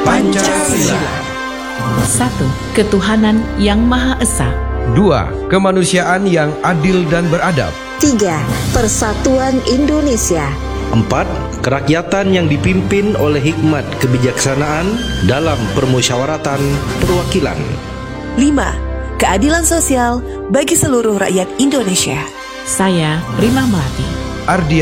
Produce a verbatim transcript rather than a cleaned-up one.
Pancasila. Satu. Ketuhanan yang Maha Esa. Dua. Kemanusiaan yang adil dan beradab. Tiga. Persatuan Indonesia. Empat. Kerakyatan yang dipimpin oleh hikmat kebijaksanaan dalam permusyawaratan perwakilan. Lima. Keadilan sosial bagi seluruh rakyat Indonesia. Saya Rima Melati. Ardia